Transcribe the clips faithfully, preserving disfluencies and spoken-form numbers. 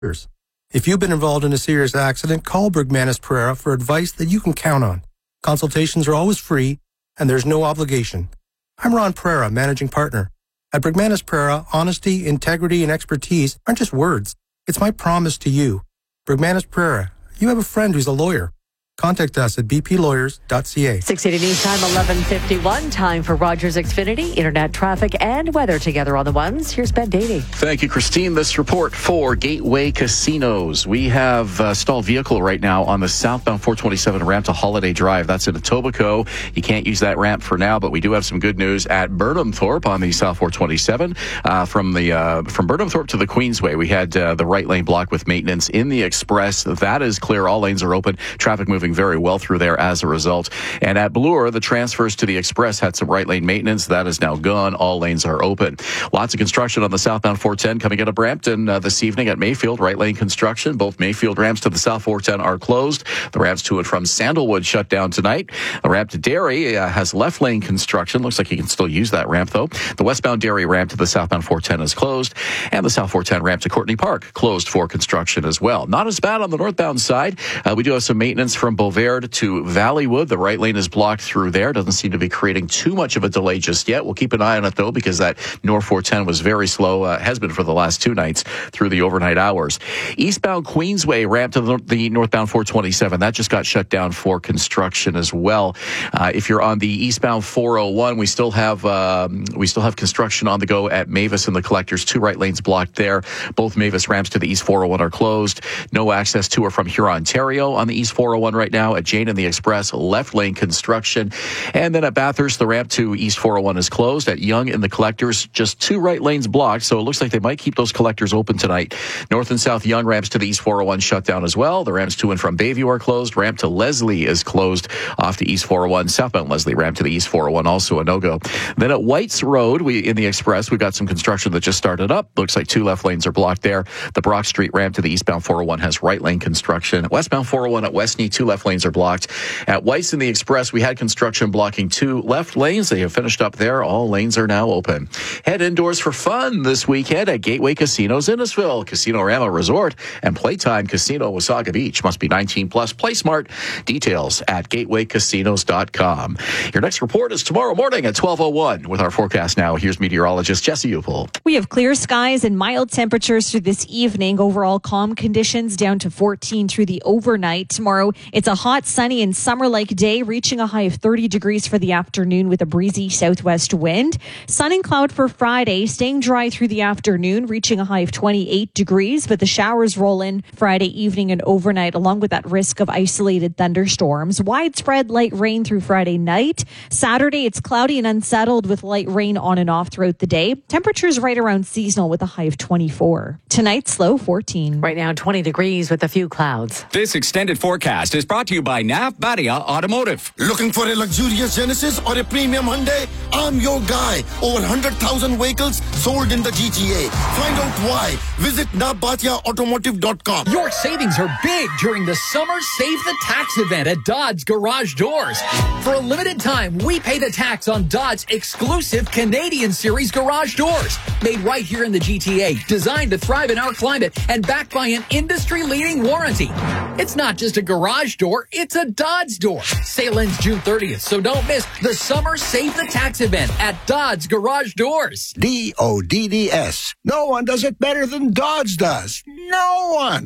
If you've been involved in a serious accident, call Bergmanis Pereira for advice that you can count on. Consultations are always free, and there's no obligation. I'm Ron Pereira, managing partner. At Bergmanis Pereira, honesty, integrity, and expertise aren't just words. It's my promise to you. Bergmanis Pereira, you have a friend who's a lawyer. Contact us at b p lawyers dot c a. six eighty News Time, eleven fifty-one. Time for Rogers Xfinity, internet traffic and weather together on the ones. Here's Ben Daly. Thank you, Christine. This report for Gateway Casinos. We have a stalled vehicle right now on the southbound four twenty-seven ramp to Holiday Drive. That's in Etobicoke. You can't use that ramp for now, but we do have some good news at Burnhamthorpe on the south four twenty-seven. Uh, from the uh, from Burnhamthorpe to the Queensway, we had uh, the right lane blocked with maintenance in the express. That is clear. All lanes are open. Traffic moving very well through there as a result. And at Bloor, the transfers to the express had some right lane maintenance. That is now gone. All lanes are open. Lots of construction on the southbound four ten coming out of Brampton uh, this evening at Mayfield. Right lane construction. Both Mayfield ramps to the south four ten are closed. The ramps to and from Sandalwood shut down tonight. The ramp to Derry uh, has left lane construction. Looks like you can still use that ramp, though. The westbound Derry ramp to the southbound four ten is closed. And the south four ten ramp to Courtney Park closed for construction as well. Not as bad on the northbound side. Uh, we do have some maintenance from Beauvais to Valleywood. The right lane is blocked through there. Doesn't seem to be creating too much of a delay just yet. We'll keep an eye on it, though, because that North four ten was very slow, uh, has been for the last two nights through the overnight hours. Eastbound Queensway ramp to the, the northbound four twenty-seven. That just got shut down for construction as well. Uh, if you're on the eastbound four oh one, we still have um, we still have construction on the go at Mavis and the Collectors. Two right lanes blocked there. Both Mavis ramps to the east four oh one are closed. No access to or from Huron, Ontario on the east four oh one right now. At Jane and the Express, left lane construction. And then at Bathurst, the ramp to East four oh one is closed. At Yonge and the Collectors, just two right lanes blocked, so it looks like they might keep those Collectors open tonight. North and South Yonge ramps to the East four oh one shut down as well. The ramps to and from Bayview are closed. Ramp to Leslie is closed off the East four oh one. Southbound Leslie ramp to the East four oh one, also a no-go. Then at White's Road, we in the Express, we've got some construction that just started up. Looks like two left lanes are blocked there. The Brock Street ramp to the eastbound four oh one has right lane construction. Westbound four oh one at Westney, two left lanes are blocked. At Weiss in the Express, we had construction blocking two left lanes. They have finished up there. All lanes are now open. Head indoors for fun this weekend at Gateway Casinos Innisfil, Casino-Rama Resort, and Playtime Casino Wasaga Beach. Must be nineteen plus. Play smart. Details at gateway casinos dot com. Your next report is tomorrow morning at twelve oh one. With our forecast now, here's meteorologist Jesse Upel. We have clear skies and mild temperatures through this evening. Overall calm conditions down to fourteen through the overnight. Tomorrow, it's a hot, sunny, and summer-like day, reaching a high of thirty degrees for the afternoon with a breezy southwest wind. Sun and cloud for Friday, staying dry through the afternoon, reaching a high of twenty-eight degrees, but the showers roll in Friday evening and overnight, along with that risk of isolated thunderstorms. Widespread light rain through Friday night. Saturday, it's cloudy and unsettled with light rain on and off throughout the day. Temperatures right around seasonal with a high of twenty-four. Tonight's low fourteen. Right now, twenty degrees with a few clouds. This extended forecast is brought to you by Nav Badia Automotive. Looking for a luxurious Genesis or a premium Hyundai? I'm your guy. Over one hundred thousand vehicles sold in the G T A. Find out why. Visit nav badia automotive dot com. Your savings are big during the Summer Save the Tax event at Dodge Garage Doors. For a limited time, we pay the tax on Dodge exclusive Canadian Series garage doors. Made right here in the G T A, designed to thrive in our climate, and backed by an industry-leading warranty. It's not just a garage door, it's a Dodge door. Sale ends June thirtieth, so don't miss the Summer Save the Tax event at Dodge Garage Doors. D O D D S. No one does it better than Dodge does. No one.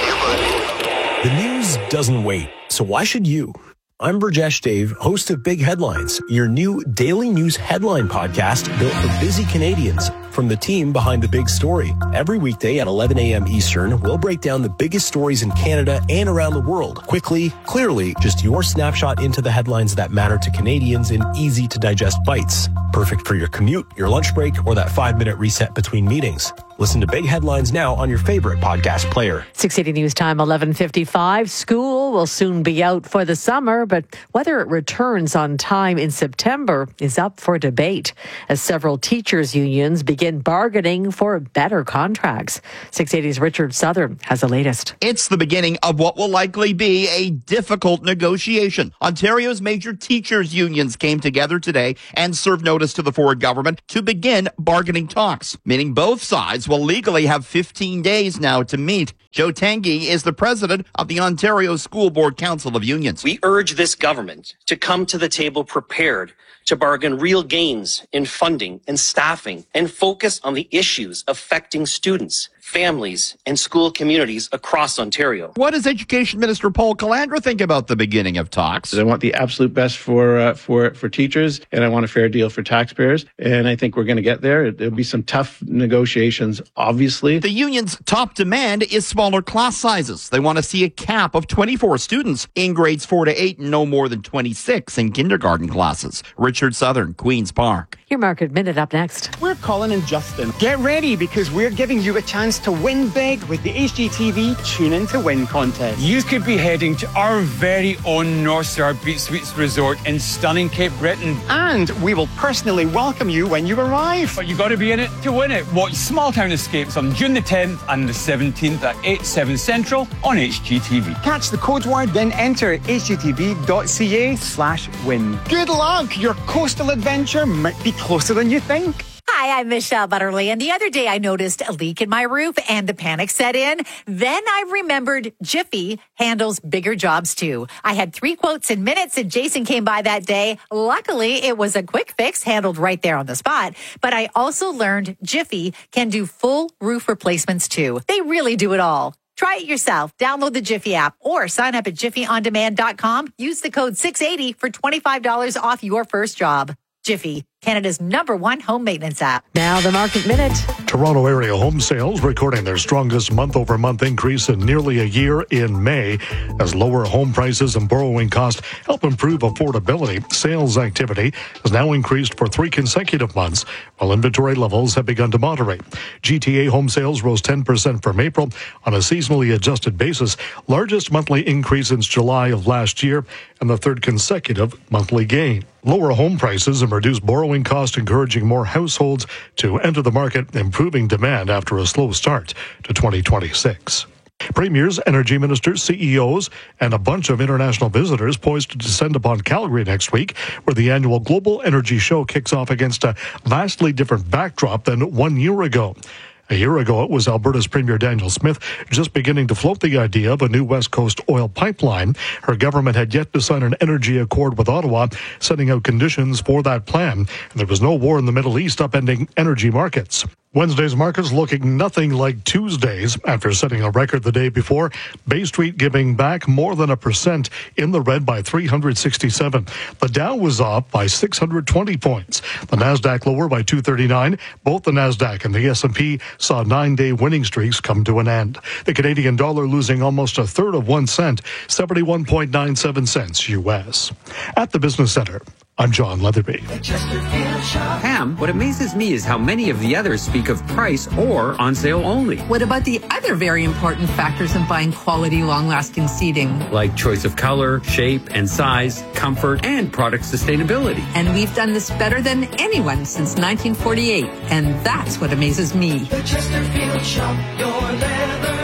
The news doesn't wait, so why should you? I'm Burjesh Dave, host of Big Headlines, your new daily news headline podcast built for busy Canadians. From the team behind the big story. Every weekday at eleven a.m. Eastern, we'll break down the biggest stories in Canada and around the world. Quickly, clearly, just your snapshot into the headlines that matter to Canadians in easy-to-digest bites. Perfect for your commute, your lunch break, or that five-minute reset between meetings. Listen to Big Headlines now on your favorite podcast player. six eighty News Time, eleven fifty-five. School school will soon be out for the summer, but whether it returns on time in September is up for debate as several teachers' unions begin bargaining for better contracts. six eighty's Richard Southern has the latest. It's the beginning of what will likely be a difficult negotiation. Ontario's major teachers' unions came together today and served notice to the Ford government to begin bargaining talks, meaning both sides will legally have fifteen days now to meet. Joe Tanguy is the president of the Ontario School Board Council of Unions. We urge this government to come to the table prepared to bargain real gains in funding and staffing and focus on the issues affecting students, families, and school communities across Ontario. What does Education Minister Paul Calandra think about the beginning of talks? I want the absolute best for uh, for for teachers, and I want a fair deal for taxpayers, and I think we're going to get there. There'll be some tough negotiations, obviously. The union's top demand is smaller class sizes. They want to see a cap of twenty-four students in grades four to eight and no more than twenty-six in kindergarten classes. Richard Southern, Queen's Park. Your Market Minute up next. We're Colin and Justin. Get ready because we're giving you a chance to win big with the H G T V Tune In to Win contest. You could be heading to our very own North Star Beach Suites Resort in stunning Cape Breton. And we will personally welcome you when you arrive. But you got to be in it to win it. Watch Small Town Escapes on June the tenth and the seventeenth at eight, seven Central on H G T V. Catch the code word, then enter hgtv.ca slash win. Good luck! Your coastal adventure might be closer than you think. Hi, I'm Michelle Butterly, and the other day I noticed a leak in my roof and the panic set in. Then I remembered Jiffy handles bigger jobs too. I had three quotes in minutes and Jason came by that day. Luckily, it was a quick fix handled right there on the spot. But I also learned Jiffy can do full roof replacements too. They really do it all. Try it yourself. Download the Jiffy app or sign up at jiffy on demand dot com. Use the code six eighty for twenty-five dollars off your first job. Jiffy, Canada's number one home maintenance app. Now the Market Minute. Toronto area home sales recording their strongest month-over-month increase in nearly a year in May. As lower home prices and borrowing costs help improve affordability, sales activity has now increased for three consecutive months, while inventory levels have begun to moderate. G T A home sales rose ten percent from April on a seasonally adjusted basis, largest monthly increase since July of last year, and the third consecutive monthly gain. Lower home prices and reduced borrowing costs encouraging more households to enter the market, improving demand after a slow start to twenty twenty-six. Premiers, energy ministers, C E Os, and a bunch of international visitors poised to descend upon Calgary next week, where the annual Global Energy Show kicks off against a vastly different backdrop than one year ago. A year ago, it was Alberta's Premier Danielle Smith just beginning to float the idea of a new West Coast oil pipeline. Her government had yet to sign an energy accord with Ottawa, setting out conditions for that plan. And there was no war in the Middle East upending energy markets. Wednesday's markets looking nothing like Tuesday's after setting a record the day before. Bay Street giving back more than a percent in the red by three hundred sixty-seven. The Dow was up by six hundred twenty points. The Nasdaq lower by two thirty-nine. Both the Nasdaq and the S and P saw nine-day winning streaks come to an end. The Canadian dollar losing almost a third of one cent, seventy-one point nine seven cents U S. At the Business Center, I'm John Leatherby. Pam, what amazes me is how many of the others speak of price or on sale only. What about the other very important factors in buying quality, long-lasting seating? Like choice of color, shape and size, comfort, and product sustainability. And we've done this better than anyone since nineteen forty-eight. And that's what amazes me. The Chesterfield Shop, your leather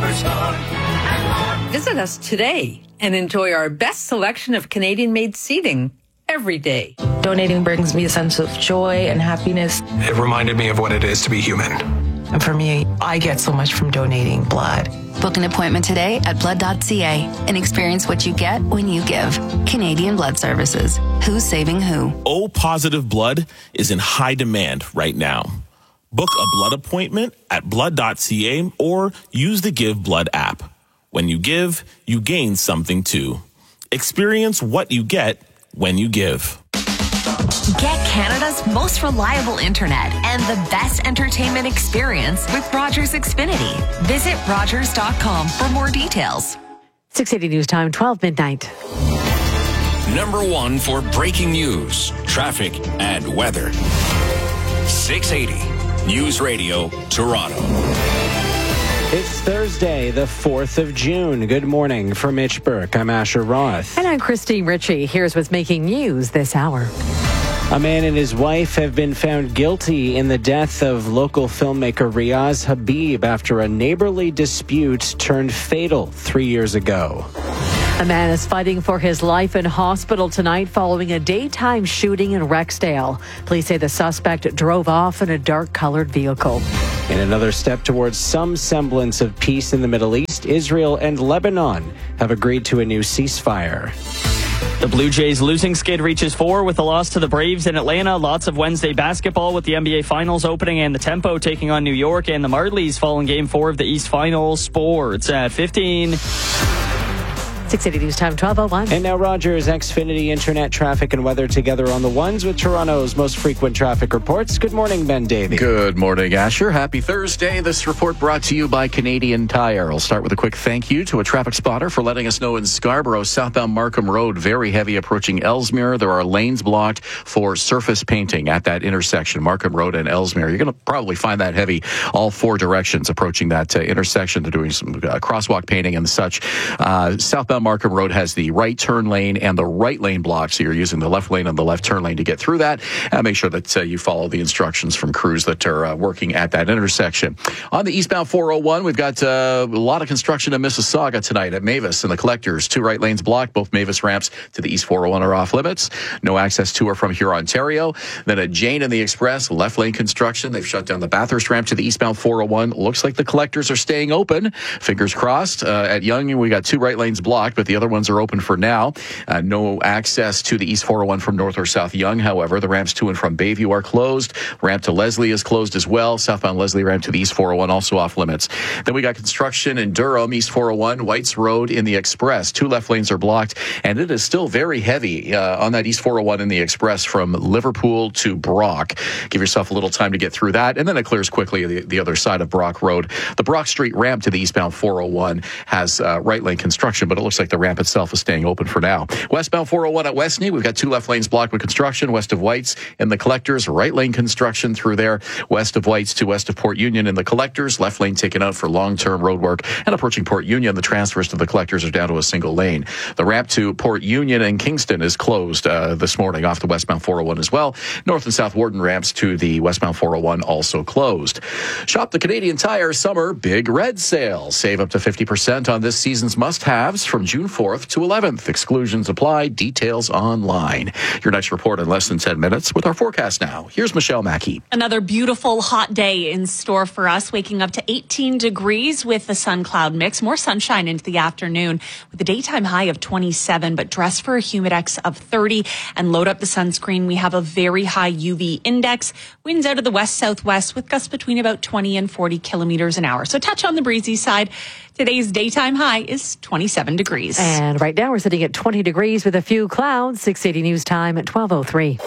superstar. Visit us today and enjoy our best selection of Canadian-made seating every day. Donating brings me a sense of joy and happiness. It reminded me of what it is to be human. And for me, I get so much from donating blood. Book an appointment today at blood dot c a and experience what you get when you give. Canadian Blood Services. Who's saving who? O positive blood is in high demand right now. Book a blood appointment at blood dot c a or use the Give Blood app. When you give, you gain something too. Experience what you get when you give. Get Canada's most reliable internet and the best entertainment experience with Rogers Xfinity. Visit rogers dot com for more details. six eighty News Time, twelve midnight. Number one for breaking news, traffic, and weather. six eighty News Radio, Toronto. It's Thursday, the fourth of June. Good morning. For Mitch Burke, I'm Asher Roth. And I'm Christine Ritchie. Here's what's making news this hour. A man and his wife have been found guilty in the death of local filmmaker Riaz Habib after a neighborly dispute turned fatal three years ago. A man is fighting for his life in hospital tonight following a daytime shooting in Rexdale. Police say the suspect drove off in a dark-colored vehicle. In another step towards some semblance of peace in the Middle East, Israel and Lebanon have agreed to a new ceasefire. The Blue Jays losing skid reaches four with a loss to the Braves in Atlanta. Lots of Wednesday basketball with the N B A Finals opening and the Tempo taking on New York, and the Marlies fall in Game four of the East Finals. Sports at fifteen. six eighty News Time, twelve oh one. And now Rogers, Xfinity, internet traffic and weather together on the ones with Toronto's most frequent traffic reports. Good morning, Ben Davey. Good morning, Asher. Happy Thursday. This report brought to you by Canadian Tire. I'll start with a quick thank you to a traffic spotter for letting us know in Scarborough, southbound Markham Road, very heavy approaching Ellesmere. There are lanes blocked for surface painting at that intersection, Markham Road and Ellesmere. You're going to probably find that heavy all four directions approaching that uh, intersection. They're doing some uh, crosswalk painting and such. Uh, southbound Markham Road has the right turn lane and the right lane blocked, so you're using the left lane and the left turn lane to get through that. And make sure that uh, you follow the instructions from crews that are uh, working at that intersection. On the eastbound four oh one, we've got uh, a lot of construction in Mississauga tonight at Mavis and the Collectors. Two right lanes blocked. Both Mavis ramps to the east four oh one are off limits. No access to or from here, Ontario. Then at Jane and the Express, left lane construction. They've shut down the Bathurst ramp to the eastbound four oh one. Looks like the Collectors are staying open. Fingers crossed. Uh, at Yonge, we got two right lanes blocked, but the other ones are open for now. Uh, no access to the east four oh one from north or south Yonge. However, the ramps to and from Bayview are closed. Ramp to Leslie is closed as well. Southbound Leslie ramp to the east four oh one also off limits. Then we got construction in Durham, east four oh one, Whites Road in the Express. Two left lanes are blocked, and it is still very heavy uh, on that east four oh one in the Express from Liverpool to Brock. Give yourself a little time to get through that, and then it clears quickly the, the other side of Brock Road. The Brock Street ramp to the eastbound four oh one has uh, right lane construction, but it looks like the ramp itself is staying open for now. Westbound four oh one at Westney, we've got two left lanes blocked with construction. West of Whites in the Collectors, right lane construction through there. West of Whites to west of Port Union in the Collectors, left lane taken out for long-term road work. And approaching Port Union, the transfers to the Collectors are down to a single lane. The ramp to Port Union and Kingston is closed uh, this morning off the westbound four oh one as well. North and South Warden ramps to the westbound four oh one also closed. Shop the Canadian Tire Summer Big Red Sale. Save up to fifty percent on this season's must-haves from June fourth to eleventh. Exclusions apply. Details online. Your next report in less than ten minutes with our forecast now. Here's Michelle Mackey. Another beautiful hot day in store for us, waking up to eighteen degrees with the sun-cloud mix. More sunshine into the afternoon with a daytime high of twenty-seven, but dress for a humidex of thirty and load up the sunscreen. We have a very high U V index. Winds out of the west-southwest with gusts between about twenty and forty kilometers an hour. So touch on the breezy side. Today's daytime high is twenty-seven degrees. And right now we're sitting at twenty degrees with a few clouds. six eighty News Time at twelve oh three.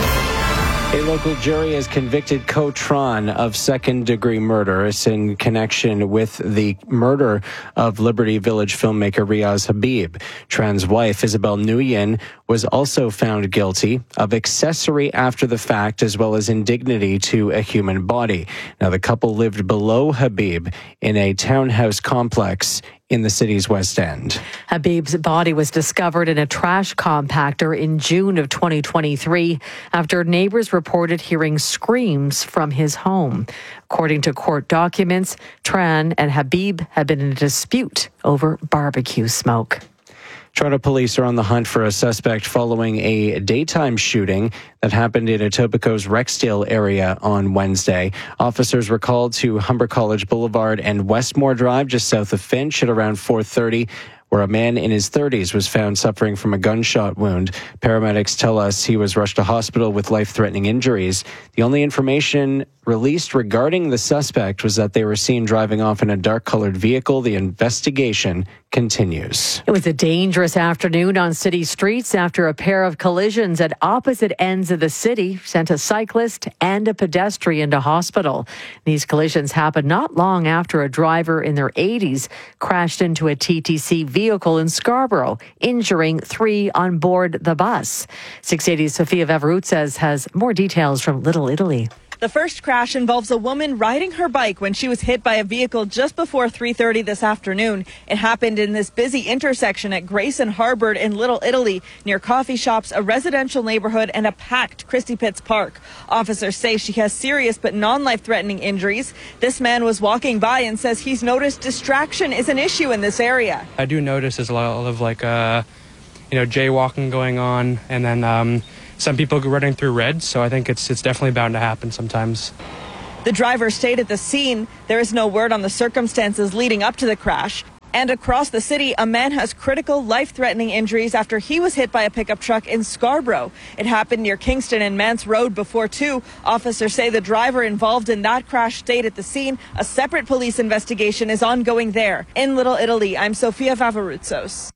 A local jury has convicted Co Tron of second-degree murder. It's in connection with the murder of Liberty Village filmmaker Riaz Habib. Tran's wife, Isabel Nguyen, was also found guilty of accessory after the fact as well as indignity to a human body. Now, the couple lived below Habib in a townhouse complex in the city's West End. Habib's body was discovered in a trash compactor in June of twenty twenty-three after neighbors reported hearing screams from his home. According to court documents, Tran and Habib had been in a dispute over barbecue smoke. Toronto police are on the hunt for a suspect following a daytime shooting that happened in Etobicoke's Rexdale area on Wednesday. Officers were called to Humber College Boulevard and Westmore Drive, just south of Finch, at around four thirty, where a man in his thirties was found suffering from a gunshot wound. Paramedics tell us he was rushed to hospital with life-threatening injuries. The only information released regarding the suspect was that they were seen driving off in a dark-colored vehicle. The investigation continues. It was a dangerous afternoon on city streets after a pair of collisions at opposite ends of the city sent a cyclist and a pedestrian to hospital. These collisions happened not long after a driver in their eighties crashed into a T T C vehicle in Scarborough, injuring three on board the bus. six eighty's Sophia Veverut says has more details from Little Italy. The first crash involves a woman riding her bike when she was hit by a vehicle just before three thirty this afternoon. It happened in this busy intersection at Grace and Harbord in Little Italy, near coffee shops, a residential neighborhood, and a packed Christie Pitts Park. Officers say she has serious but non-life-threatening injuries. This man was walking by and says he's noticed distraction is an issue in this area. I do notice there's a lot of like, uh, you know, jaywalking going on, and then um, some people running through red. So I think it's it's definitely bound to happen sometimes. The driver stayed at the scene. There is no word on the circumstances leading up to the crash. And across the city, a man has critical life-threatening injuries after he was hit by a pickup truck in Scarborough. It happened near Kingston and Mance Road before two. Officers say the driver involved in that crash stayed at the scene. A separate police investigation is ongoing there. In Little Italy, I'm Sofia Vavaroutsos.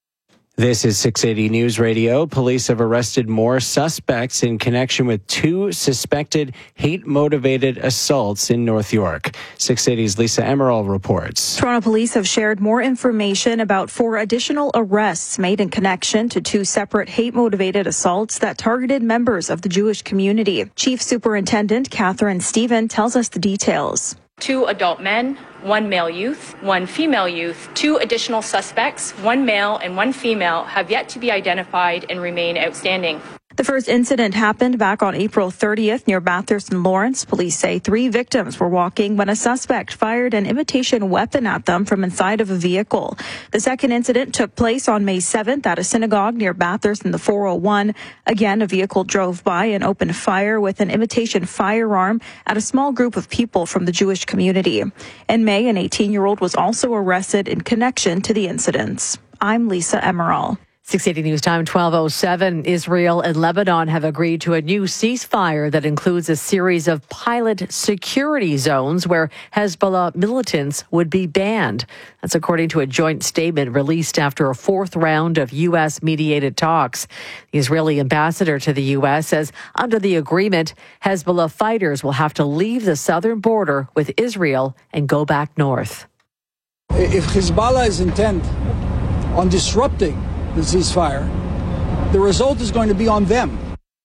This is six eighty News Radio. Police have arrested more suspects in connection with two suspected hate-motivated assaults in North York. six eighty's Lisa Emerald reports. Toronto police have shared more information about four additional arrests made in connection to two separate hate-motivated assaults that targeted members of the Jewish community. Chief Superintendent Catherine Stephen tells us the details. Two adult men, one male youth, one female youth, two additional suspects, one male and one female, have yet to be identified and remain outstanding. The first incident happened back on April thirtieth near Bathurst and Lawrence. Police say three victims were walking when a suspect fired an imitation weapon at them from inside of a vehicle. The second incident took place on May seventh at a synagogue near Bathurst in the four oh one. Again, a vehicle drove by and opened fire with an imitation firearm at a small group of people from the Jewish community. In May, an eighteen-year-old was also arrested in connection to the incidents. I'm Lisa Emerald. six eighty News Time, twelve oh seven. Israel and Lebanon have agreed to a new ceasefire that includes a series of pilot security zones where Hezbollah militants would be banned. That's according to a joint statement released after a fourth round of U S-mediated talks. The Israeli ambassador to the U S says under the agreement, Hezbollah fighters will have to leave the southern border with Israel and go back north. If Hezbollah is intent on disrupting the ceasefire, the result is going to be on them.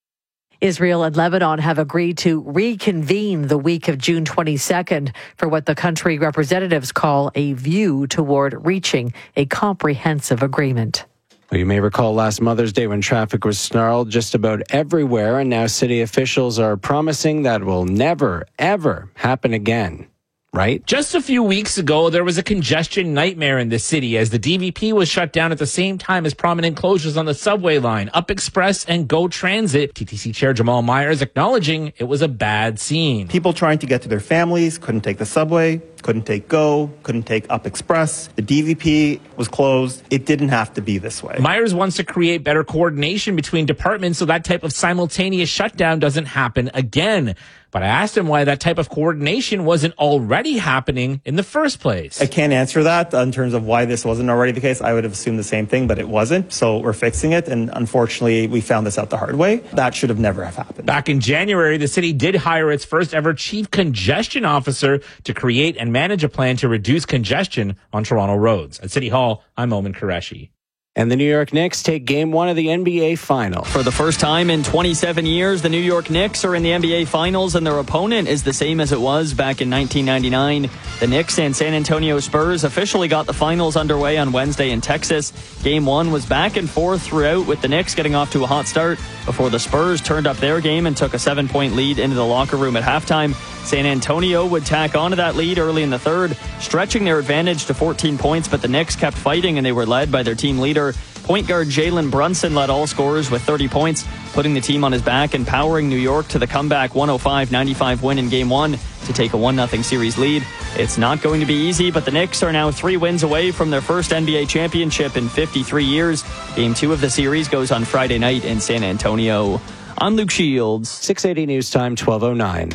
Israel and Lebanon have agreed to reconvene the week of June twenty-second for what the country representatives call a view toward reaching a comprehensive agreement. Well, you may recall last Mother's Day when traffic was snarled just about everywhere, and now city officials are promising that will never, ever happen again. Right? Just a few weeks ago, there was a congestion nightmare in the city as the D V P was shut down at the same time as prominent closures on the subway line, Up Express and Go Transit. T T C Chair Jamal Myers acknowledging it was a bad scene. People trying to get to their families couldn't take the subway, couldn't take Go, couldn't take Up Express. The D V P was closed. It didn't have to be this way. Myers wants to create better coordination between departments so that type of simultaneous shutdown doesn't happen again. But I asked him why that type of coordination wasn't already happening in the first place. I can't answer that in terms of why this wasn't already the case. I would have assumed the same thing, but it wasn't. So we're fixing it. And unfortunately, we found this out the hard way. That should have never have happened. Back in January, the city did hire its first ever chief congestion officer to create and manage a plan to reduce congestion on Toronto roads. At City Hall, I'm Omen Qureshi. And the New York Knicks take game one of the N B A final. For the first time in twenty-seven years, the New York Knicks are in the N B A finals, and their opponent is the same as it was back in nineteen ninety-nine. The Knicks and San Antonio Spurs officially got the finals underway on Wednesday in Texas. Game one was back and forth throughout, with the Knicks getting off to a hot start before the Spurs turned up their game and took a seven-point lead into the locker room at halftime. San Antonio would tack onto that lead early in the third, stretching their advantage to fourteen points, but the Knicks kept fighting and they were led by their team leader. Point guard Jalen Brunson led all scorers with thirty points, putting the team on his back and powering New York to the comeback one oh five ninety-five win in Game one to take a one nothing series lead. It's not going to be easy, but the Knicks are now three wins away from their first N B A championship in fifty-three years. Game two of the series goes on Friday night in San Antonio. I'm Luke Shields. six eighty News Time, twelve oh nine.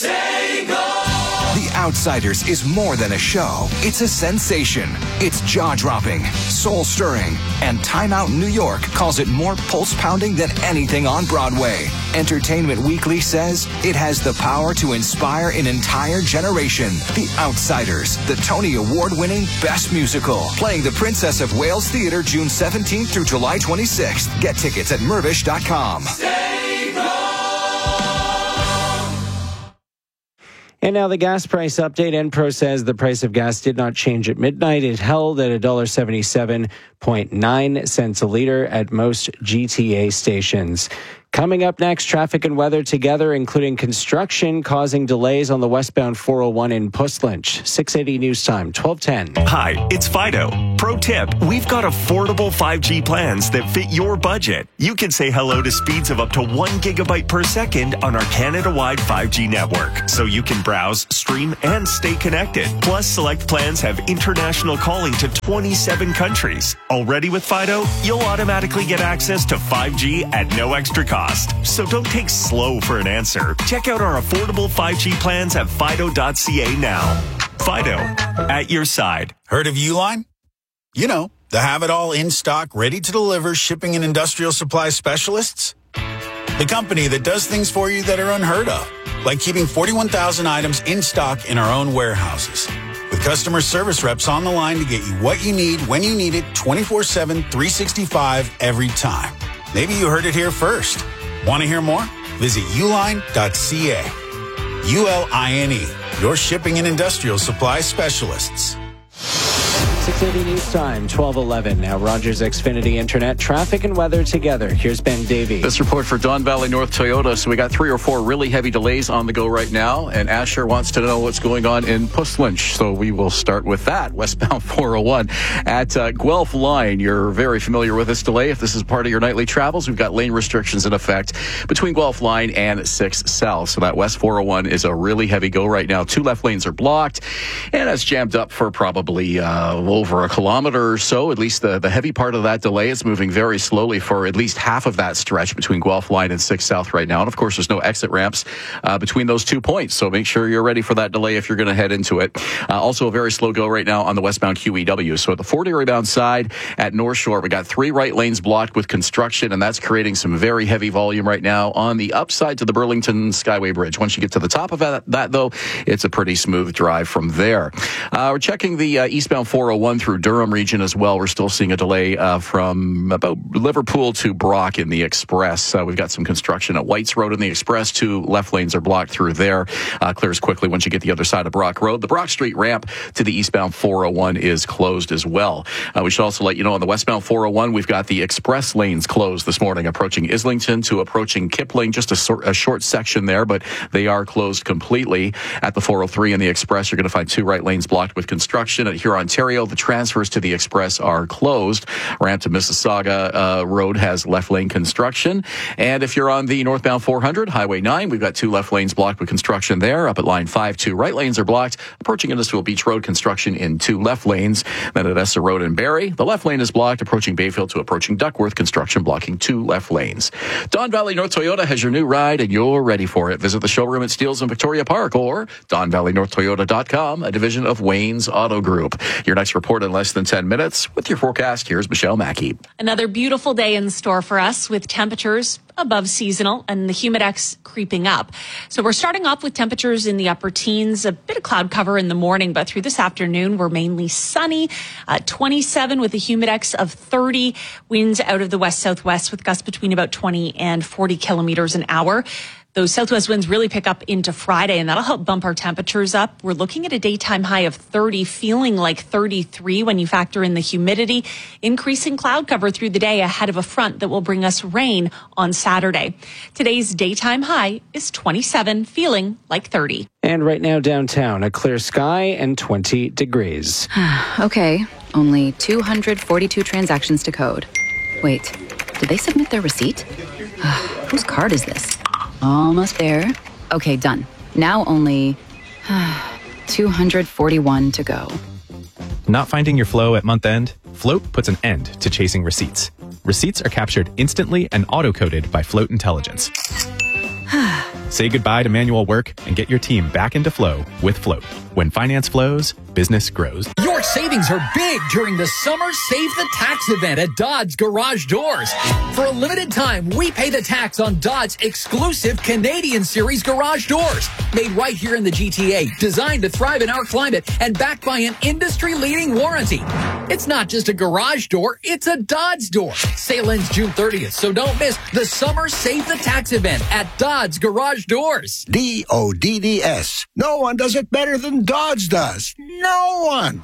The Outsiders is more than a show. It's a sensation. It's jaw-dropping, soul-stirring, and Time Out New York calls it more pulse-pounding than anything on Broadway. Entertainment Weekly says it has the power to inspire an entire generation. The Outsiders, the Tony Award-winning Best Musical, playing the Princess of Wales Theatre June seventeenth through July twenty-sixth. Get tickets at Mirvish dot com. And now the gas price update. Enpro says the price of gas did not change at midnight. It held at one dollar seventy-seven point nine cents a liter at most G T A stations. Coming up next, traffic and weather together, including construction causing delays on the westbound four oh one in Puslinch. six eighty News Time, twelve ten. Hi, it's Fido. Pro tip, we've got affordable five G plans that fit your budget. You can say hello to speeds of up to one gigabyte per second on our Canada-wide five G network, so you can browse, stream, and stay connected. Plus, select plans have international calling to twenty-seven countries. Already with Fido, you'll automatically get access to five G at no extra cost. So don't take slow for an answer. Check out our affordable five G plans at fido dot c a now. Fido, at your side. Heard of Uline? You know, the have-it-all in-stock, ready-to-deliver shipping and industrial supply specialists. The company that does things for you that are unheard of, like keeping forty-one thousand items in stock in our own warehouses. With customer service reps on the line to get you what you need, when you need it, twenty-four seven, three sixty-five, every time. Maybe you heard it here first. Want to hear more? Visit uline dot c a. U L I N E, your shipping and industrial supply specialists. six eighty News Time, twelve eleven. Now Rogers Xfinity Internet, traffic and weather together. Here's Ben Davey. This report for Don Valley North Toyota. So we got three or four really heavy delays on the go right now. And Asher wants to know what's going on in Puslinch. So we will start with that. Westbound four oh one at uh, Guelph Line. You're very familiar with this delay. If this is part of your nightly travels, we've got lane restrictions in effect between Guelph Line and six South. So that West four oh one is a really heavy go right now. Two left lanes are blocked. And it's jammed up for probably uh, over a kilometer or so. At least the, the heavy part of that delay is moving very slowly for at least half of that stretch between Guelph Line and six South right now. And of course, there's no exit ramps uh, between those two points. So make sure you're ready for that delay if you're going to head into it. Uh, also a very slow go right now on the westbound Q E W. So at the Fort Erie bound side at North Shore, we got three right lanes blocked with construction, and that's creating some very heavy volume right now on the upside to the Burlington Skyway Bridge. Once you get to the top of that, that though, it's a pretty smooth drive from there. Uh, we're checking the uh, eastbound four oh one through Durham region as well. We're still seeing a delay uh, from about Liverpool to Brock in the Express. Uh, we've got some construction at Whites Road in the Express. Two left lanes are blocked through there. Uh, clears quickly once you get the other side of Brock Road. The Brock Street ramp to the eastbound four oh one is closed as well. Uh, we should also let you know on the westbound four oh one, we've got the express lanes closed this morning, approaching Islington to approaching Kipling. Just a, sor- a short section there, but they are closed completely. At the four oh three in the Express, you're going to find two right lanes blocked with construction. At Huron, Ontario, the transfers to the Express are closed. Ramp to Mississauga uh, Road has left lane construction. And if you're on the northbound four hundred, Highway nine, we've got two left lanes blocked with construction there. Up at line five, two right lanes are blocked. Approaching Industrial Beach Road, construction in two left lanes. Then at Essa Road and Barrie, the left lane is blocked. Approaching Bayfield to approaching Duckworth, construction blocking two left lanes. Don Valley North Toyota has your new ride, and you're ready for it. Visit the showroom at Steeles in Victoria Park or don valley north toyota dot com, a division of Wayne's Auto Group. Your next report in less than ten minutes. With your forecast, here's Michelle Mackey. Another beautiful day in store for us with temperatures above seasonal and the humidex creeping up. So we're starting off with temperatures in the upper teens, a bit of cloud cover in the morning, but through this afternoon, we're mainly sunny, uh, twenty-seven with a humidex of thirty, winds out of the west-southwest with gusts between about twenty and forty kilometers an hour. Those southwest winds really pick up into Friday, and that'll help bump our temperatures up. We're looking at a daytime high of thirty, feeling like thirty-three when you factor in the humidity. Increasing cloud cover through the day ahead of a front that will bring us rain on Saturday. Today's daytime high is twenty-seven, feeling like thirty. And right now downtown, a clear sky and twenty degrees. Okay, only two hundred forty-two transactions to code. Wait, did they submit their receipt? Whose card is this? Almost there. Okay, done. Now only two hundred forty-one to go. Not finding your flow at month end? Float puts an end to chasing receipts. Receipts are captured instantly and auto-coded by Float Intelligence. Say goodbye to manual work and get your team back into flow with Float. When finance flows, business grows. Your savings are big during the Summer Save the Tax event at Dodds Garage Doors. For a limited time, we pay the tax on Dodds exclusive Canadian Series garage doors. Made right here in the G T A, designed to thrive in our climate, and backed by an industry-leading warranty. It's not just a garage door, it's a Dodds door. Sale ends June thirtieth, so don't miss the Summer Save the Tax event at Dodds Garage Doors. D O D D S. No one does it better than Dodds does. No one.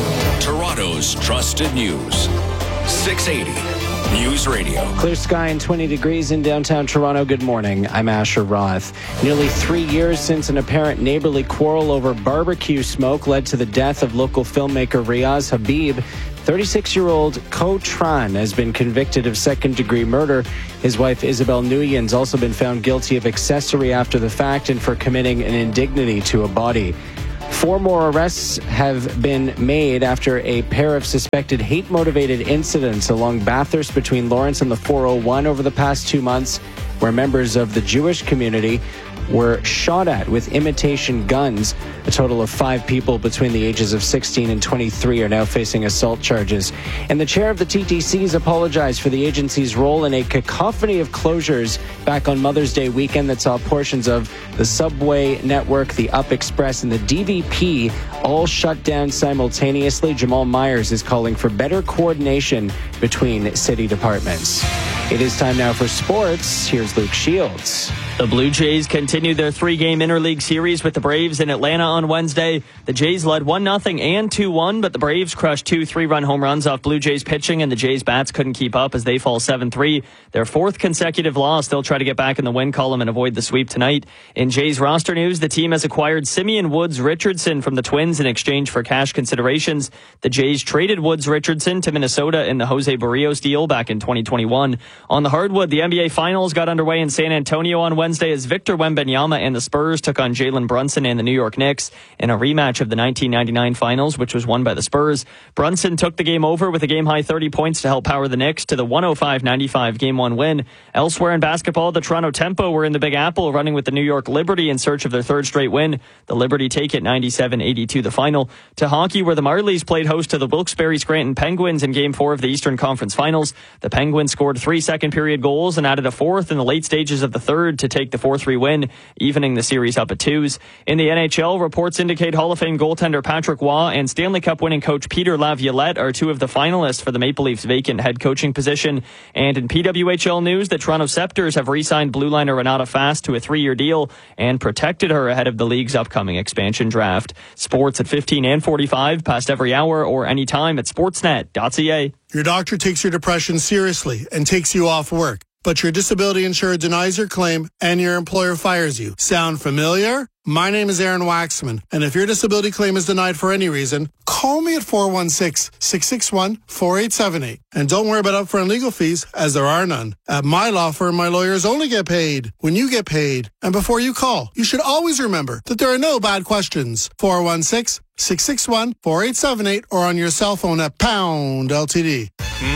Toronto's trusted news. six eighty News Radio. Clear sky and twenty degrees in downtown Toronto. Good morning. I'm Asher Roth. Nearly three years since an apparent neighborly quarrel over barbecue smoke led to the death of local filmmaker Riaz Habib, thirty-six-year-old Ko Tran has been convicted of second-degree murder. His wife Isabel Nguyen's also been found guilty of accessory after the fact and for committing an indignity to a body. Four more arrests have been made after a pair of suspected hate-motivated incidents along Bathurst between Lawrence and the four oh one over the past two months, where members of the Jewish community were shot at with imitation guns. A total of five people between the ages of sixteen and twenty-three are now facing assault charges. And the chair of the T T Cs apologized for the agency's role in a cacophony of closures back on Mother's Day weekend that saw portions of the subway network, the Up Express, and the D V P all shut down simultaneously. Jamal Myers is calling for better coordination between city departments. It is time now for sports. Here's Luke Shields. The Blue Jays continued their three-game interleague series with the Braves in Atlanta on Wednesday. The Jays led one nothing and two one, but the Braves crushed two three-run home runs off Blue Jays pitching, and the Jays bats couldn't keep up as they fall seven three. Their fourth consecutive loss. They'll try to get back in the win column and avoid the sweep tonight. In Jays roster news, the team has acquired Simeon Woods Richardson from the Twins in exchange for cash considerations. The Jays traded Woods Richardson to Minnesota in the Jose Barrios deal back in twenty twenty-one. On the hardwood, the N B A Finals got underway in San Antonio on Wednesday as Victor Wembanyama and the Spurs took on Jalen Brunson and the New York Knicks in a rematch of the nineteen ninety-nine Finals, which was won by the Spurs. Brunson took the game over with a game-high thirty points to help power the Knicks to the one oh five ninety-five Game one win. Elsewhere in basketball, the Toronto Tempo were in the Big Apple running with the New York Liberty in search of their third straight win. The Liberty take it ninety-seven eighty-two the final. To hockey, where the Marlies played host to the Wilkes-Barre-Scranton Penguins in Game four of the Eastern Conference Finals. The Penguins scored three second-period goals and added a fourth in the late stages of the third to take the four three win, evening the series up at twos. In the N H L, reports indicate Hall of Fame goaltender Patrick Waugh and Stanley Cup winning coach Peter Laviolette are two of the finalists for the Maple Leafs' vacant head coaching position. And in P W H L news, the Toronto Scepters have re-signed blue liner Renata Fast to a three-year deal and protected her ahead of the league's upcoming expansion draft. Sports at fifteen and forty-five, past every hour or anytime at sportsnet dot c a. Your doctor takes your depression seriously and takes you off work, but your disability insurer denies your claim and your employer fires you. Sound familiar? My name is Aaron Waxman, and if your disability claim is denied for any reason, call me at four one six, six six one, four eight seven eight. And don't worry about upfront legal fees, as there are none. At my law firm, my lawyers only get paid when you get paid. And before you call, you should always remember that there are no bad questions. four one six, six six one, four eight seven eight or on your cell phone at Pound L T D.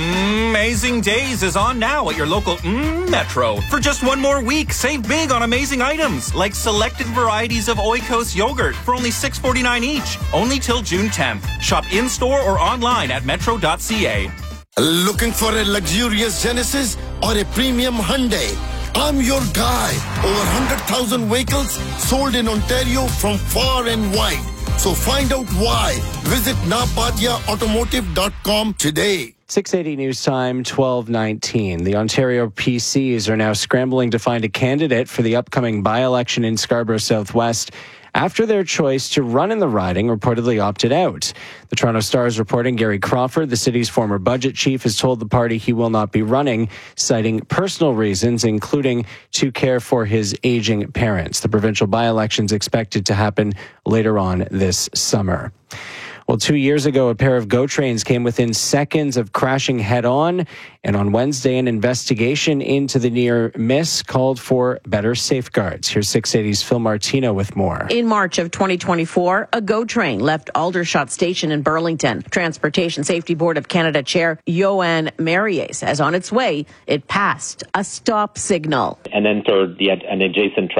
Amazing Days is on now at your local mm, Metro. For just one more week, save big on amazing items like selected varieties of Oikos yogurt for only six forty-nine each. Only till June tenth. Shop in-store or online at metro dot c a. Looking for a luxurious Genesis or a premium Hyundai? I'm your guy. Over one hundred thousand vehicles sold in Ontario from far and wide. So find out why. Visit napadia automotive dot com today. six eighty News Time, twelve nineteen. The Ontario P Cs are now scrambling to find a candidate for the upcoming by-election in Scarborough Southwest after their choice to run in the riding reportedly opted out. The Toronto Star is reporting Gary Crawford, the city's former budget chief, has told the party he will not be running, citing personal reasons, including to care for his aging parents. The provincial by-election is expected to happen later on this summer. Well, two years ago, a pair of GO trains came within seconds of crashing head-on, and on Wednesday, an investigation into the near miss called for better safeguards. Here's six eighty's Phil Martino with more. In March of twenty twenty-four, a GO train left Aldershot Station in Burlington. Transportation Safety Board of Canada Chair Joanne Merrier says on its way, it passed a stop signal. And then for the an adjacent track,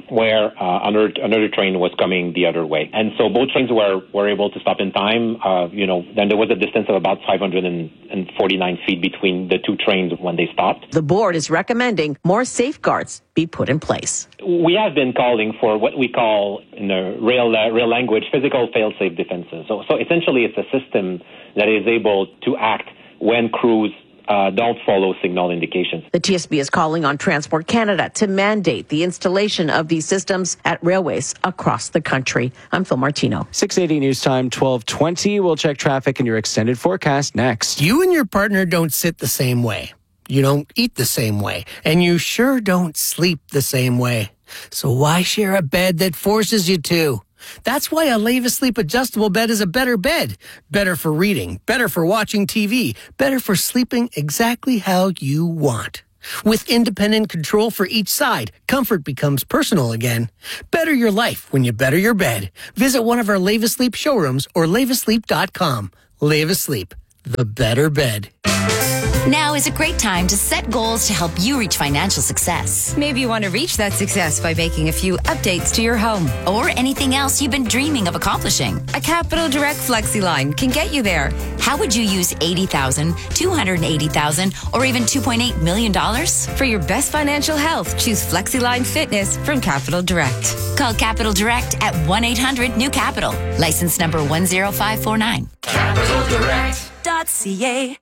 where uh, another, another train was coming the other way. And so both trains were, were able to stop in time. Uh, you know, then there was a distance of about five hundred forty-nine feet between the two trains when they stopped. The board is recommending more safeguards be put in place. We have been calling for what we call, in the real uh, real language, physical fail-safe defenses. So, so essentially, it's a system that is able to act when crews uh, don't follow signal indications. The T S B is calling on Transport Canada to mandate the installation of these systems at railways across the country. I'm Phil Martino. six eighty News Time, twelve twenty. We'll check traffic and your extended forecast next. You and your partner don't sit the same way. You don't eat the same way. And you sure don't sleep the same way. So why share a bed that forces you to? That's why a Leva Sleep adjustable bed is a better bed. Better for reading, better for watching T V, better for sleeping exactly how you want. With independent control for each side, comfort becomes personal again. Better your life when you better your bed. Visit one of our Leva Sleep showrooms or leva sleep dot com. Leva Sleep, the better bed. Now is a great time to set goals to help you reach financial success. Maybe you want to reach that success by making a few updates to your home or anything else you've been dreaming of accomplishing. A Capital Direct FlexiLine can get you there. How would you use eighty thousand dollars, two hundred eighty thousand dollars, or even two point eight million dollars? For your best financial health, choose FlexiLine Fitness from Capital Direct. Call Capital Direct at one eight hundred new capital. License number one zero five four nine. capital direct dot c a.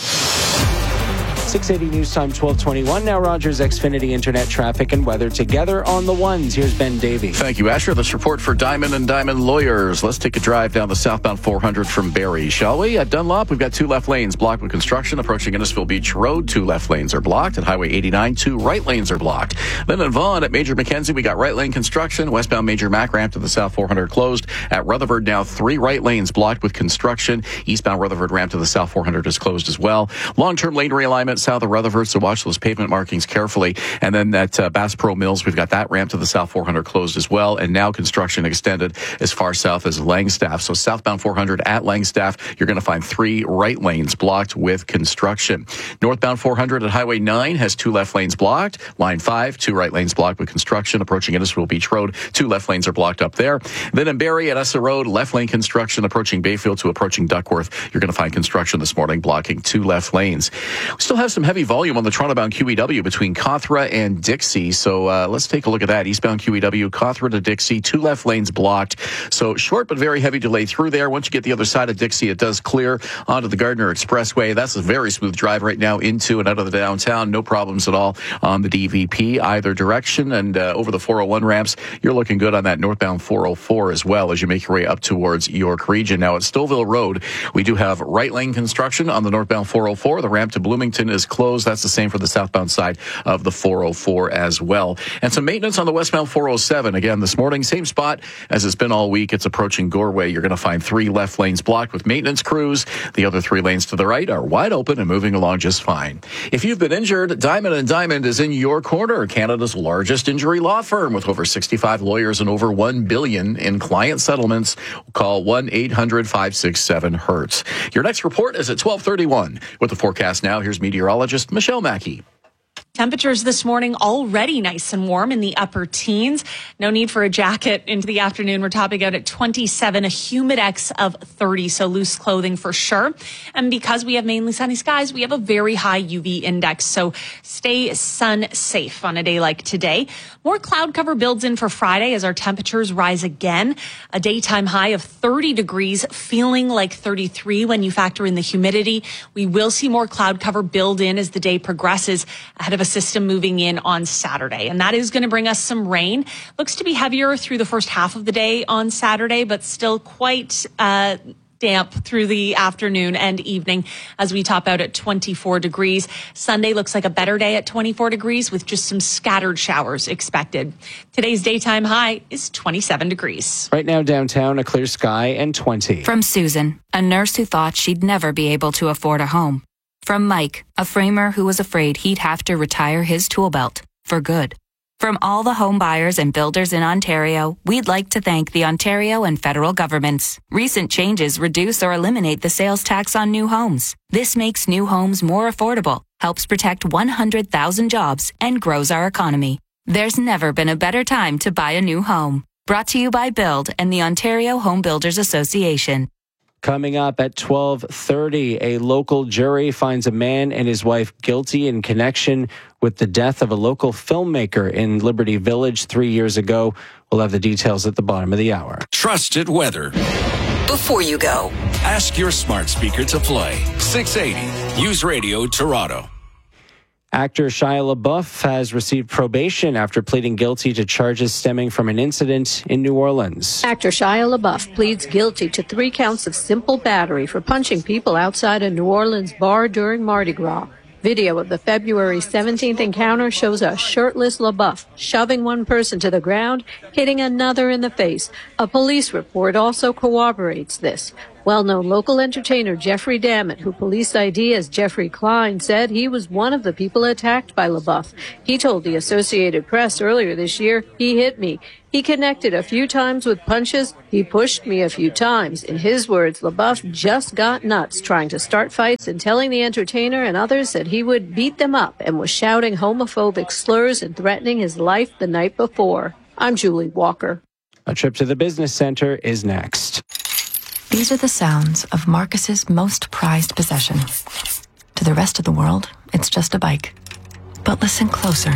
six eighty News Time, twelve twenty-one. Now Rogers Xfinity Internet traffic and weather together on the ones. Here's Ben Davey. Thank you, Asher. This report for Diamond and Diamond Lawyers. Let's take a drive down the southbound four hundred from Barrie, shall we? At Dunlop, we've got two left lanes blocked with construction. Approaching Innisfil Beach Road, two left lanes are blocked. At Highway eighty-nine, two right lanes are blocked. Then in Vaughan, at Major Mackenzie, we got right lane construction. Westbound Major Mac ramp to the south four hundred closed. At Rutherford, now three right lanes blocked with construction. Eastbound Rutherford ramp to the south four hundred is closed as well. Long-term lane realignment south of Rutherford, so watch those pavement markings carefully. And then at uh, Bass Pro Mills, we've got that ramp to the south four hundred closed as well. And now construction extended as far south as Langstaff. So southbound four hundred at Langstaff, you're going to find three right lanes blocked with construction. Northbound four hundred at Highway nine has two left lanes blocked. Line five, two right lanes blocked with construction. Approaching Innisfil Beach Road, two left lanes are blocked up there. Then in Barrie at Essa Road, left lane construction. Approaching Bayfield to approaching Duckworth, you're going to find construction this morning blocking two left lanes. We still have some heavy volume on the Toronto-bound Q E W between Cawthra and Dixie. So uh, let's take a look at that. Eastbound Q E W, Cawthra to Dixie, two left lanes blocked. So short but very heavy delay through there. Once you get the other side of Dixie, it does clear onto the Gardner Expressway. That's a very smooth drive right now into and out of the downtown. No problems at all on the D V P either direction. And uh, over the four oh one ramps, you're looking good on that northbound four oh four as well as you make your way up towards York Region. Now at Stouffville Road, we do have right lane construction on the northbound four oh four. The ramp to Bloomington is closed. That's the same for the southbound side of the four oh four as well. And some maintenance on the westbound four oh seven. Again, this morning, same spot as it's been all week. It's approaching Goreway. You're going to find three left lanes blocked with maintenance crews. The other three lanes to the right are wide open and moving along just fine. If you've been injured, Diamond and Diamond is in your corner. Canada's largest injury law firm with over sixty-five lawyers and over one billion dollars in client settlements. Call one eight hundred five six seven HURTS. Your next report is at twelve thirty-one. With the forecast now, here's meteorologist Michelle Mackey. Temperatures this morning already nice and warm in the upper teens. No need for a jacket into the afternoon. We're topping out at twenty-seven, a humidex of thirty, so loose clothing for sure. And because we have mainly sunny skies, we have a very high U V index, so stay sun safe on a day like today. More cloud cover builds in for Friday as our temperatures rise again. A daytime high of thirty degrees, feeling like thirty-three when you factor in the humidity. We will see more cloud cover build in as the day progresses ahead of a system moving in on Saturday, and that is going to bring us some rain. Looks to be heavier through the first half of the day on Saturday, but still quite uh, damp through the afternoon and evening as we top out at twenty-four degrees. Sunday looks like a better day at twenty-four degrees with just some scattered showers expected. Today's daytime high is twenty-seven degrees. Right now downtown, a clear sky and twenty. From Susan, a nurse who thought she'd never be able to afford a home. From Mike, a framer who was afraid he'd have to retire his tool belt for good. From all the home buyers and builders in Ontario, we'd like to thank the Ontario and federal governments. Recent changes reduce or eliminate the sales tax on new homes. This makes new homes more affordable, helps protect one hundred thousand jobs, and grows our economy. There's never been a better time to buy a new home. Brought to you by Build and the Ontario Home Builders Association. Coming up at twelve thirty, a local jury finds a man and his wife guilty in connection with the death of a local filmmaker in Liberty Village three years ago. We'll have the details at the bottom of the hour. Trusted weather. Before you go, ask your smart speaker to play six eighty News Radio Toronto. Actor Shia LaBeouf has received probation after pleading guilty to charges stemming from an incident in New Orleans. Actor Shia LaBeouf pleads guilty to three counts of simple battery for punching people outside a New Orleans bar during Mardi Gras. Video of the February seventeenth encounter shows a shirtless LaBeouf shoving one person to the ground, hitting another in the face. A police report also corroborates this. Well-known local entertainer Jeffrey Dammit, who police I D as Jeffrey Klein, said he was one of the people attacked by LaBeouf. He told the Associated Press earlier this year, "He hit me. He connected a few times with punches. He pushed me a few times." In his words, LaBeouf just got nuts trying to start fights and telling the entertainer and others that he would beat them up, and was shouting homophobic slurs and threatening his life the night before. I'm Julie Walker. A trip to the business center is next. These are the sounds of Marcus's most prized possession. To the rest of the world, it's just a bike. But listen closer.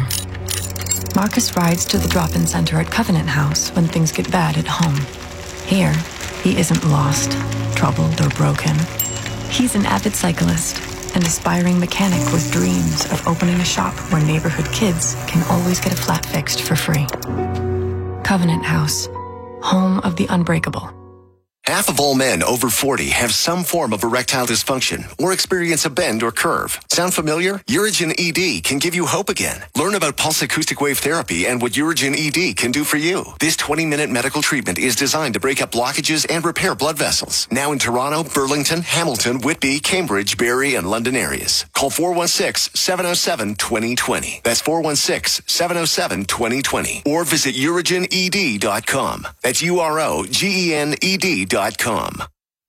Marcus rides to the drop-in center at Covenant House when things get bad at home. Here, he isn't lost, troubled, or broken. He's an avid cyclist, an aspiring mechanic with dreams of opening a shop where neighborhood kids can always get a flat fixed for free. Covenant House, home of the unbreakable. Half of all men over forty have some form of erectile dysfunction or experience a bend or curve. Sound familiar? Urigen E D can give you hope again. Learn about pulse acoustic wave therapy and what Urigen E D can do for you. This twenty-minute medical treatment is designed to break up blockages and repair blood vessels. Now in Toronto, Burlington, Hamilton, Whitby, Cambridge, Barrie, and London areas. Call four one six, seven oh seven, two oh two oh. That's four one six, seven oh seven, two oh two oh. Or visit urigen e d dot com. That's U R O G E N E D dot com.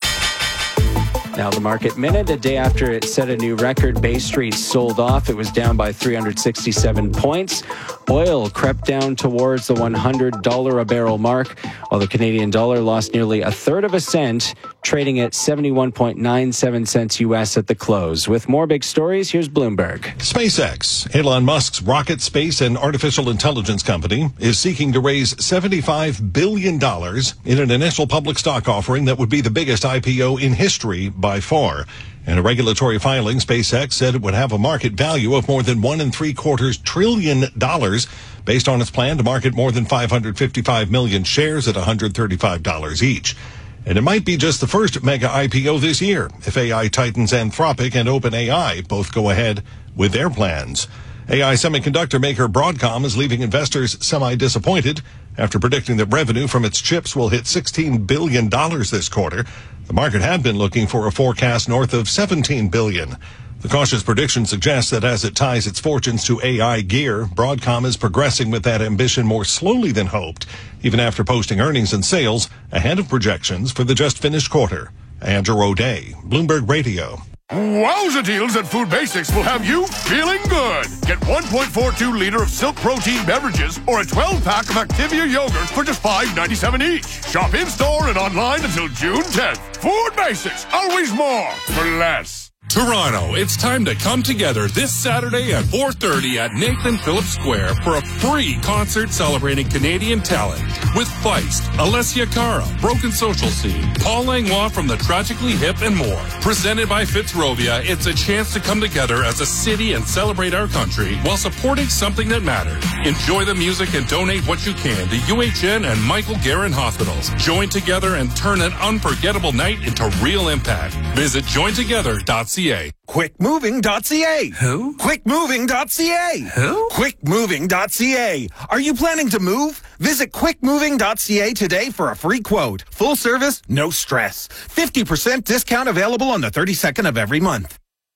Now the market minute, a day after it set a new record, Bay Street sold off. It was down by three hundred sixty-seven points. Oil crept down towards the one hundred dollars a barrel mark, while the Canadian dollar lost nearly a third of a cent, trading at seventy-one point nine seven cents U S at the close. With more big stories, here's Bloomberg. SpaceX, Elon Musk's rocket, space, and artificial intelligence company, is seeking to raise seventy-five billion dollars in an initial public stock offering that would be the biggest I P O in history by far. In a regulatory filing, SpaceX said it would have a market value of more than one and three quarters trillion dollars based on its plan to market more than five hundred fifty-five million shares at one hundred thirty-five dollars each. And it might be just the first mega I P O this year if A I titans Anthropic and OpenAI both go ahead with their plans. A I semiconductor maker Broadcom is leaving investors semi-disappointed after predicting that revenue from its chips will hit sixteen billion dollars this quarter. The market had been looking for a forecast north of seventeen billion dollars. The cautious prediction suggests that as it ties its fortunes to A I gear, Broadcom is progressing with that ambition more slowly than hoped, even after posting earnings and sales ahead of projections for the just finished quarter. Andrew O'Day, Bloomberg Radio. Wowza deals at Food Basics will have you feeling good. Get one point four two liter of Silk Protein beverages or a twelve pack of Activia yogurt for just five ninety-seven each. Shop in-store and online until June tenth. Food Basics, always more for less. Toronto, it's time to come together this Saturday at four thirty at Nathan Phillips Square for a free concert celebrating Canadian talent with Feist, Alessia Cara, Broken Social Scene, Paul Langlois from the Tragically Hip, and more. Presented by Fitzrovia, it's a chance to come together as a city and celebrate our country while supporting something that matters. Enjoy the music and donate what you can to U H N and Michael Garron Hospitals. Join together and turn an unforgettable night into real impact. Visit join together dot c a. quick moving dot c a. Who? quick moving dot c a. Who? quick moving dot c a. Are you planning to move? Visit quick moving dot c a today for a free quote. Full service, no stress. fifty percent discount available on the thirty-second of every month.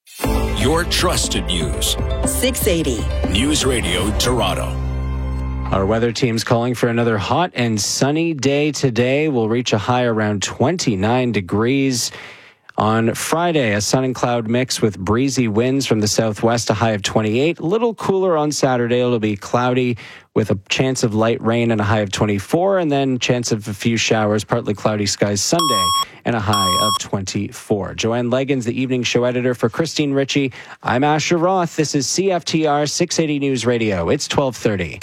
Your trusted news. six eighty News Radio Toronto. Our weather team's calling for another hot and sunny day today. We'll reach a high around twenty-nine degrees. On Friday, a sun and cloud mix with breezy winds from the southwest, a high of twenty-eight. A little cooler on Saturday. It'll be cloudy with a chance of light rain and a high of twenty-four, and then chance of a few showers, partly cloudy skies Sunday, and a high of twenty-four. Joanne Leggins, the evening show editor for Christine Ritchie. I'm Asher Roth. This is C F T R six eighty News Radio. It's twelve thirty.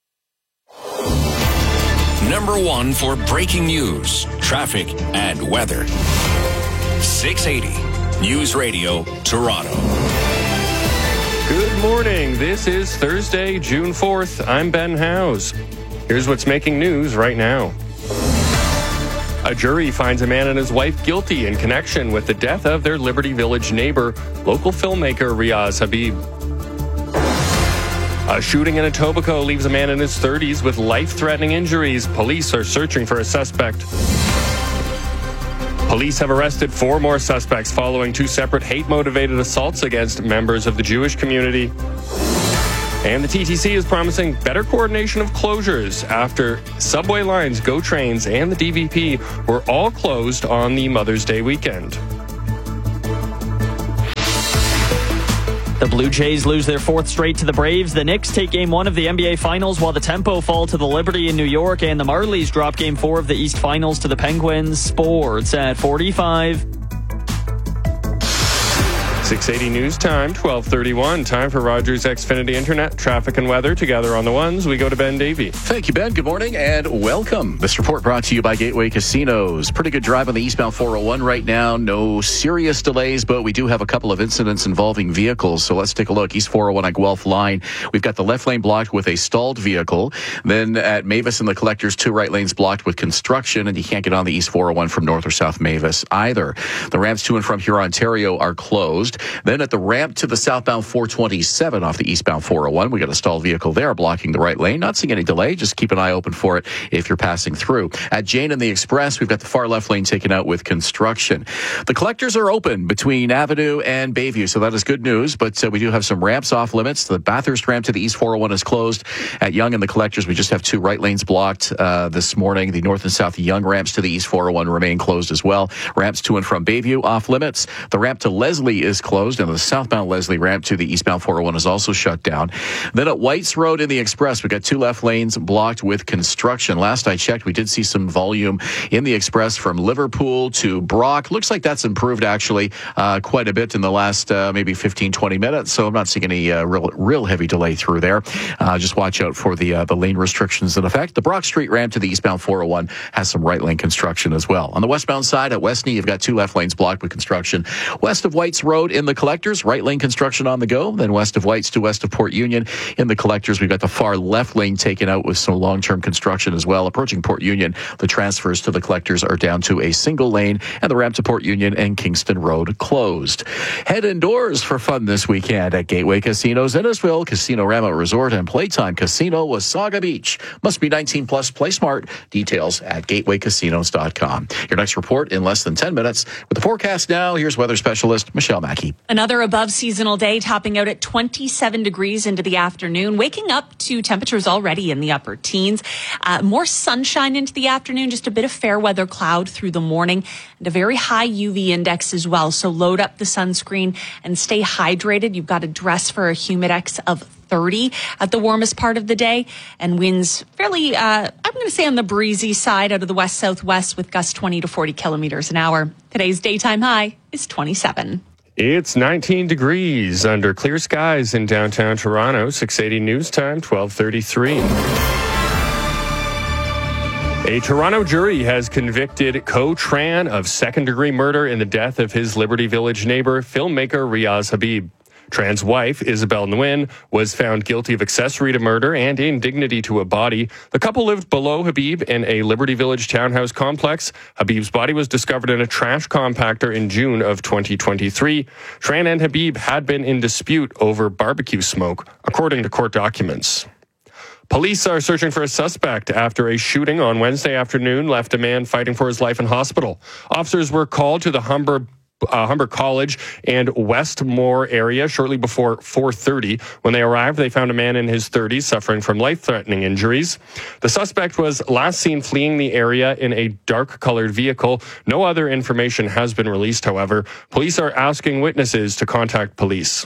Number one for breaking news, traffic, and weather. six eighty News Radio, Toronto. Good morning. This is Thursday, June fourth. I'm Ben Howes. Here's what's making news right now. A jury finds a man and his wife guilty in connection with the death of their Liberty Village neighbor, local filmmaker Riaz Habib. A shooting in Etobicoke leaves a man in his thirties with life-threatening injuries. Police are searching for a suspect. Police have arrested four more suspects following two separate hate-motivated assaults against members of the Jewish community. And the T T C is promising better coordination of closures after subway lines, GO trains, and the D V P were all closed on the Mother's Day weekend. The Blue Jays lose their fourth straight to the Braves. The Knicks take game one of the N B A Finals, while the Tempo fall to the Liberty in New York, and the Marlies drop game four of the East Finals to the Penguins. Sports at forty-five. six eighty News Time, twelve thirty-one. Time for Rogers Xfinity Internet, traffic and weather. Together on the ones, we go to Ben Davey. Thank you, Ben. Good morning and welcome. This report brought to you by Gateway Casinos. Pretty good drive on the eastbound four oh one right now. No serious delays, but we do have a couple of incidents involving vehicles. So let's take a look. East four oh one at Guelph Line. We've got the left lane blocked with a stalled vehicle. Then at Mavis and the Collectors, two right lanes blocked with construction, and you can't get on the East four oh one from north or south Mavis either. The ramps to and from Huron, Ontario are closed. Then at the ramp to the southbound four twenty-seven off the eastbound four oh one, we got a stalled vehicle there blocking the right lane. Not seeing any delay. Just keep an eye open for it if you're passing through. At Jane and the Express, we've got the far left lane taken out with construction. The Collectors are open between Avenue and Bayview, so that is good news, but uh, we do have some ramps off limits. The Bathurst ramp to the East four oh one is closed. At Yonge and the Collectors, we just have two right lanes blocked uh, this morning. The north and south Yonge ramps to the East four oh one remain closed as well. Ramps to and from Bayview off limits. The ramp to Leslie is closed, and the southbound Leslie ramp to the eastbound four oh one is also shut down. Then at Whites Road in the Express, we got two left lanes blocked with construction. Last I checked, we did see some volume in the Express from Liverpool to Brock. Looks like that's improved actually uh, quite a bit in the last uh, maybe fifteen, twenty minutes. So I'm not seeing any uh, real, real heavy delay through there. Uh, just watch out for the uh, the lane restrictions in effect. The Brock Street ramp to the eastbound four oh one has some right lane construction as well. On the westbound side at Westney, you've got two left lanes blocked with construction. West of Whites Road in the Collectors, right lane construction on the go. Then west of Whites to west of Port Union in the Collectors, we've got the far left lane taken out with some long-term construction as well. Approaching Port Union, the transfers to the Collectors are down to a single lane, and the ramp to Port Union and Kingston Road closed. Head indoors for fun this weekend at Gateway Casinos Innisfil, Casino-Rama Resort and Playtime Casino, Wasaga Beach. Must be nineteen plus. Play smart. Details at gateway casinos dot com. Your next report in less than ten minutes. With the forecast now, here's weather specialist Michelle Mackey. Another above seasonal day, topping out at twenty-seven degrees into the afternoon, waking up to temperatures already in the upper teens. Uh, more sunshine into the afternoon, just a bit of fair weather cloud through the morning, and a very high U V index as well. So load up the sunscreen and stay hydrated. You've got to dress for a humidex of thirty at the warmest part of the day, and winds fairly, uh, I'm going to say on the breezy side out of the west southwest with gusts twenty to forty kilometers an hour. Today's daytime high is twenty-seven. It's nineteen degrees under clear skies in downtown Toronto. six eighty News Time, twelve thirty-three. A Toronto jury has convicted Ko Tran of second-degree murder in the death of his Liberty Village neighbor, filmmaker Riaz Habib. Tran's wife, Isabel Nguyen, was found guilty of accessory to murder and indignity to a body. The couple lived below Habib in a Liberty Village townhouse complex. Habib's body was discovered in a trash compactor in June of twenty twenty-three. Tran and Habib had been in dispute over barbecue smoke, according to court documents. Police are searching for a suspect after a shooting on Wednesday afternoon left a man fighting for his life in hospital. Officers were called to the Humber uh, Humber College and Westmore area shortly before four thirty. When they arrived, they found a man in his thirties suffering from life-threatening injuries. The suspect was last seen fleeing the area in a dark-colored vehicle. No other information has been released, however. Police are asking witnesses to contact police.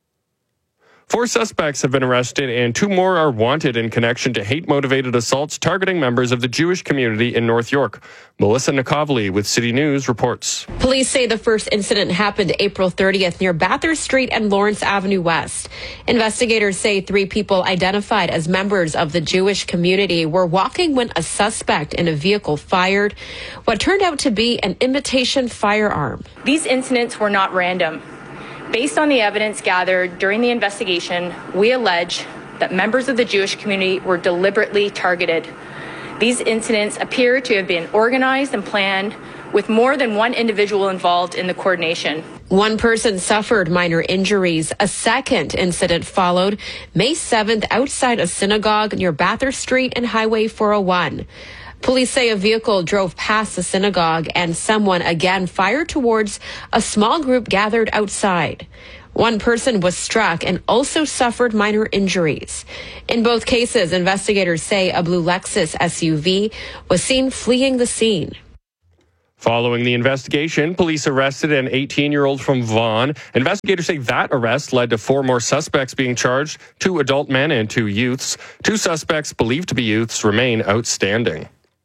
Four suspects have been arrested and two more are wanted in connection to hate-motivated assaults targeting members of the Jewish community in North York. Melissa Nikovely with City News reports. Police say the first incident happened April thirtieth near Bathurst Street and Lawrence Avenue West. Investigators say three people identified as members of the Jewish community were walking when a suspect in a vehicle fired what turned out to be an imitation firearm. These incidents were not random. Based on the evidence gathered during the investigation, we allege that members of the Jewish community were deliberately targeted. These incidents appear to have been organized and planned with more than one individual involved in the coordination. One person suffered minor injuries. A second incident followed May seventh outside a synagogue near Bathurst Street and Highway four oh one. Police say a vehicle drove past the synagogue and someone again fired towards a small group gathered outside. One person was struck and also suffered minor injuries. In both cases, investigators say a blue Lexus S U V was seen fleeing the scene. Following the investigation, police arrested an eighteen-year-old from Vaughan. Investigators say that arrest led to four more suspects being charged, two adult men and two youths. Two suspects believed to be youths remain outstanding.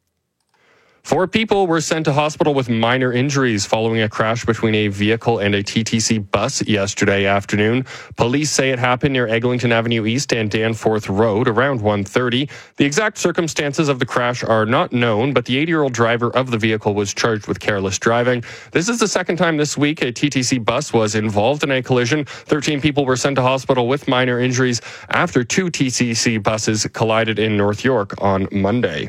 Four people were sent to hospital with minor injuries following a crash between a vehicle and a T T C bus yesterday afternoon. Police say it happened near Eglinton Avenue East and Danforth Road around one thirty. The exact circumstances of the crash are not known, but the eighty-year-old driver of the vehicle was charged with careless driving. This is the second time this week a T T C bus was involved in a collision. thirteen people were sent to hospital with minor injuries after two T T C buses collided in North York on Monday.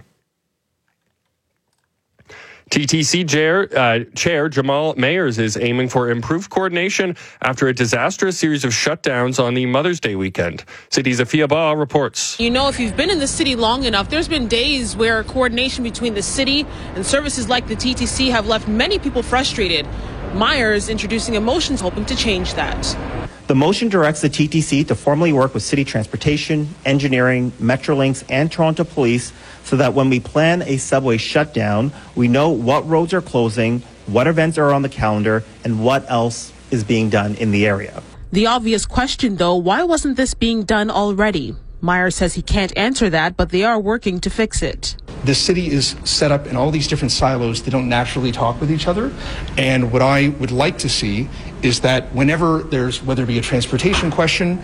T T C Chair, uh, Chair Jamal Mayers is aiming for improved coordination after a disastrous series of shutdowns on the Mother's Day weekend. City's Afia Ba reports. You know, if you've been in the city long enough, there's been days where coordination between the city and services like the T T C have left many people frustrated. Myers introducing a motion hoping to change that. The motion directs the T T C to formally work with City Transportation, Engineering, Metrolinx, and Toronto Police so that when we plan a subway shutdown, we know what roads are closing, what events are on the calendar, and what else is being done in the area. The obvious question, though, why wasn't this being done already? Myers says he can't answer that, but they are working to fix it. The city is set up in all these different silos. They don't naturally talk with each other. And what I would like to see is that whenever there's, whether it be a transportation question,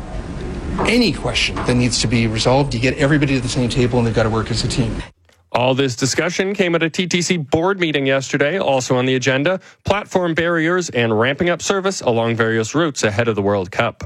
any question that needs to be resolved, you get everybody to the same table and they've got to work as a team. All this discussion came at a T T C board meeting yesterday. Also on the agenda, platform barriers and ramping up service along various routes ahead of the World Cup.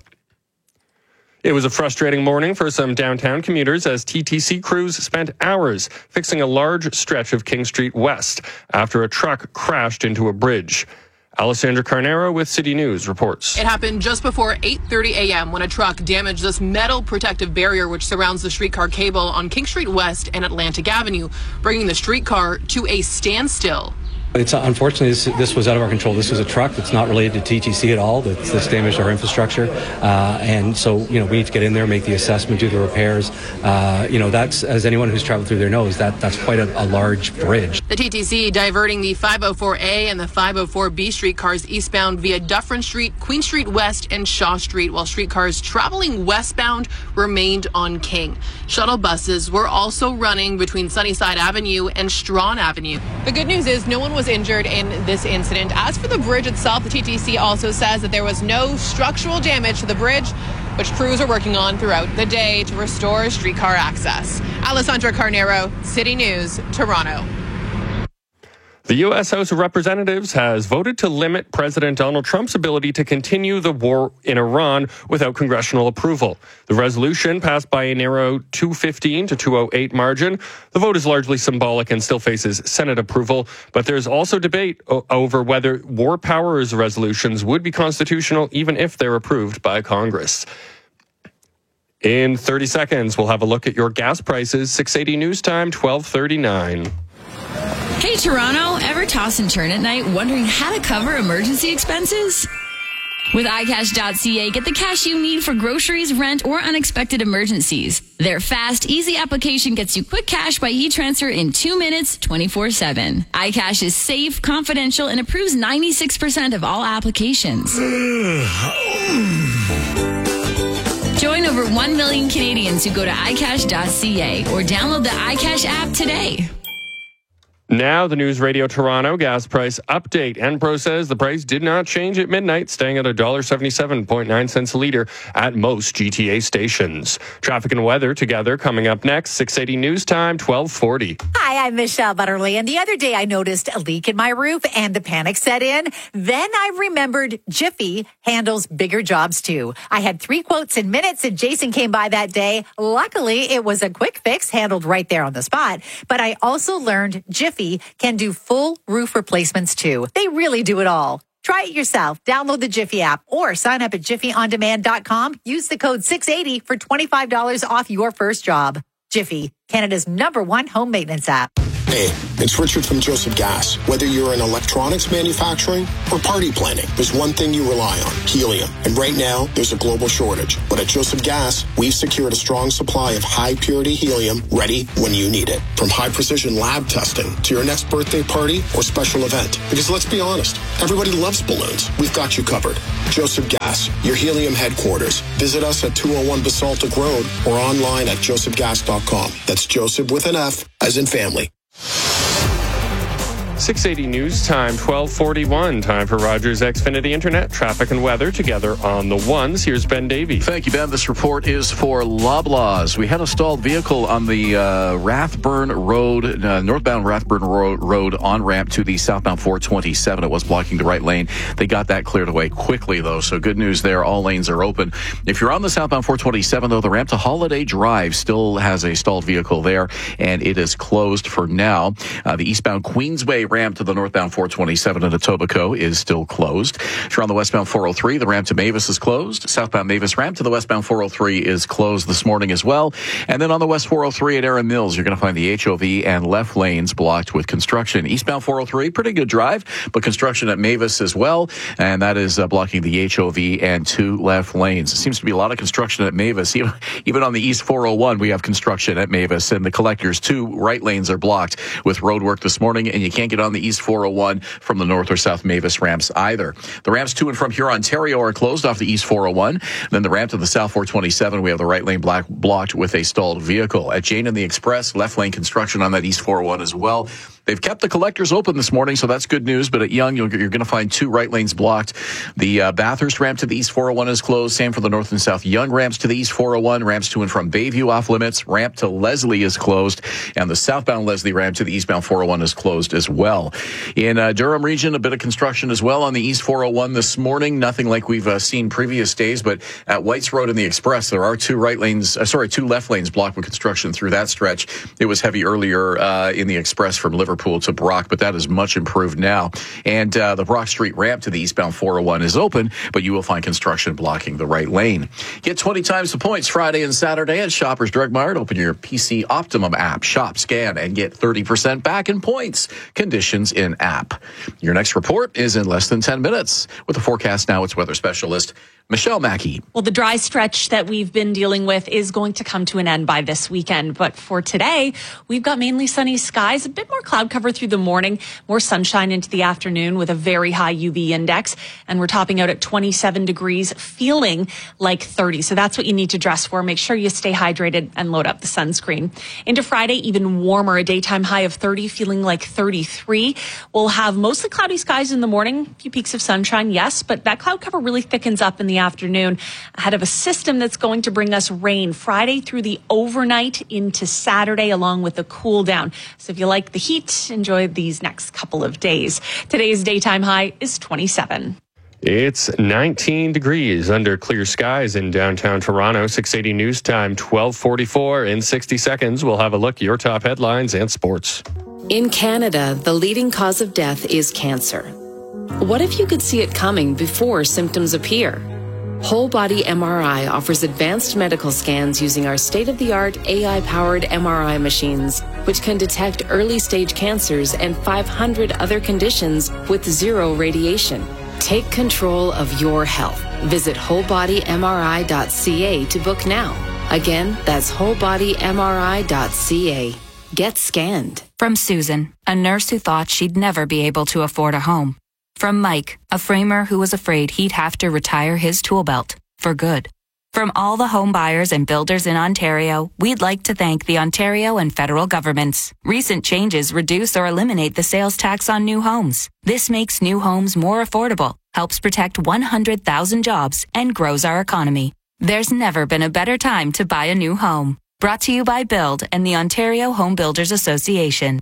It was a frustrating morning for some downtown commuters as T T C crews spent hours fixing a large stretch of King Street West after a truck crashed into a bridge. Alessandra Carnero with City News reports. It happened just before eight thirty a.m. when a truck damaged this metal protective barrier which surrounds the streetcar cable on King Street West and Atlantic Avenue, bringing the streetcar to a standstill. It's unfortunately this, this was out of our control. This was a truck that's not related to T T C at all. That's, that's damaged our infrastructure, uh, and so you know we need to get in there, make the assessment, do the repairs. Uh, you know that's, as anyone who's traveled through there knows, that that's quite a, a large bridge. The T T C diverting the five oh four A and the five oh four B streetcars eastbound via Dufferin Street, Queen Street West, and Shaw Street, while streetcars traveling westbound remained on King. Shuttle buses were also running between Sunnyside Avenue and Strawn Avenue. The good news is no one was injured in this incident. As for the bridge itself, the T T C also says that there was no structural damage to the bridge, which crews are working on throughout the day to restore streetcar access. Alessandra Carnero, City News, Toronto. The U S House of Representatives has voted to limit President Donald Trump's ability to continue the war in Iran without congressional approval. The resolution passed by a narrow two fifteen to two oh eight margin. The vote is largely symbolic and still faces Senate approval, but there's also debate o- over whether war powers resolutions would be constitutional even if they're approved by Congress. In thirty seconds, we'll have a look at your gas prices. six eighty News Time, twelve thirty-nine. Hey, Toronto, ever toss and turn at night wondering how to cover emergency expenses? With i cash dot c a, get the cash you need for groceries, rent, or unexpected emergencies. Their fast, easy application gets you quick cash by e-transfer in two minutes, twenty-four seven. iCash is safe, confidential, and approves ninety-six percent of all applications. Join over one million Canadians who go to i cash dot c a or download the iCash app today. Now, the News Radio Toronto gas price update. Enpro says the price did not change at midnight, staying at one dollar seventy-seven point nine cents a litre at most G T A stations. Traffic and weather together coming up next. six eighty News Time, twelve forty. Hi, I'm Michelle Butterly, and the other day I noticed a leak in my roof and the panic set in. Then I remembered Jiffy handles bigger jobs too. I had three quotes in minutes and Jason came by that day. Luckily, it was a quick fix handled right there on the spot. But I also learned Jiffy can do full roof replacements too. They really do it all. Try it yourself. Download the Jiffy app or sign up at jiffy on demand dot com. Use the code six eighty for twenty-five dollars off your first job. Jiffy, Canada's number one home maintenance app. Hey, it's Richard from Joseph Gas. Whether you're in electronics manufacturing or party planning, there's one thing you rely on, helium. And right now, there's a global shortage. But at Joseph Gas, we've secured a strong supply of high-purity helium ready when you need it. From high-precision lab testing to your next birthday party or special event. Because let's be honest, everybody loves balloons. We've got you covered. Joseph Gas, your helium headquarters. Visit us at two oh one Basaltic Road or online at joseph gas dot com. That's Joseph with an F, as in family. six eighty News Time, twelve forty-one. Time for Rogers Xfinity Internet, traffic and weather together on the ones. Here's Ben Davey. Thank you, Ben. This report is for Loblaws. We had a stalled vehicle on the uh, Rathburn Road, uh, northbound Rathburn Road, Road on-ramp to the southbound four twenty-seven. It was blocking the right lane. They got that cleared away quickly, though, so good news there. All lanes are open. If you're on the southbound four twenty-seven, though, the ramp to Holiday Drive still has a stalled vehicle there, and it is closed for now. Uh, the eastbound Queensway ramp to the northbound four twenty-seven in Etobicoke is still closed. If you're on the westbound four oh three, the ramp to Mavis is closed. Southbound Mavis ramp to the westbound four oh three is closed this morning as well. And then on the west four oh three at Erin Mills, you're going to find the H O V and left lanes blocked with construction. Eastbound four oh three, pretty good drive, but construction at Mavis as well. And that is uh, blocking the H O V and two left lanes. It seems to be a lot of construction at Mavis. Even, even on the east four oh one, we have construction at Mavis. And the collectors, two right lanes are blocked with road work this morning. And you can't get on the east four oh one from the north or south Mavis ramps either. The ramps to and from Huron, Ontario are closed off the east four oh one. Then the ramp to the south four twenty-seven, we have the right lane black blocked with a stalled vehicle. At Jane and the Express, left lane construction on that east four oh one as well. They've kept the collectors open this morning, so that's good news. But at Yonge, you're, you're going to find two right lanes blocked. The uh, Bathurst ramp to the east four oh one is closed. Same for the north and south Yonge ramps to the east four oh one. Ramps to and from Bayview off limits. Ramp to Leslie is closed. And the southbound Leslie ramp to the eastbound four oh one is closed as well. In uh, Durham region, a bit of construction as well on the east four oh one this morning. Nothing like we've uh, seen previous days. But at Whites Road and the Express, there are two right lanes, uh, sorry, two left lanes blocked with construction through that stretch. It was heavy earlier uh, in the Express from Liverpool to Brock, but that is much improved now. And uh, the Brock Street ramp to the eastbound four oh one is open, but you will find construction blocking the right lane. Get twenty times the points Friday and Saturday at Shoppers Drug Mart. Open your P C Optimum app, shop, scan, and get thirty percent back in points. Conditions in app. Your next report is in less than ten minutes. With the forecast now, it's weather specialist Michelle Mackey. Well, the dry stretch that we've been dealing with is going to come to an end by this weekend. But for today, we've got mainly sunny skies, a bit more cloud cover through the morning, more sunshine into the afternoon with a very high U V index. And we're topping out at twenty-seven degrees, feeling like thirty. So that's what you need to dress for. Make sure you stay hydrated and load up the sunscreen. Into Friday, even warmer, a daytime high of thirty, feeling like thirty-three. We'll have mostly cloudy skies in the morning, a few peaks of sunshine, yes, but that cloud cover really thickens up in the afternoon ahead of a system that's going to bring us rain Friday through the overnight into Saturday, along with a cool down. So if you like the heat, enjoy these next couple of days. Today's daytime high is twenty-seven. It's nineteen degrees under clear skies in downtown Toronto. six eighty News Time, twelve forty-four. In sixty seconds, we'll have a look at your top headlines and sports. In Canada, the leading cause of death is cancer. What if you could see it coming before symptoms appear? Whole Body M R I offers advanced medical scans using our state-of-the-art A I-powered M R I machines which can detect early-stage cancers and five hundred other conditions with zero radiation. Take control of your health. Visit whole body M R I dot C A to book now. Again, that's whole body M R I dot C A. Get scanned. From Susan, a nurse who thought she'd never be able to afford a home. From Mike, a framer who was afraid he'd have to retire his tool belt for good. From all the home buyers and builders in Ontario, we'd like to thank the Ontario and federal governments. Recent changes reduce or eliminate the sales tax on new homes. This makes new homes more affordable, helps protect one hundred thousand jobs, and grows our economy. There's never been a better time to buy a new home. Brought to you by Build and the Ontario Home Builders Association.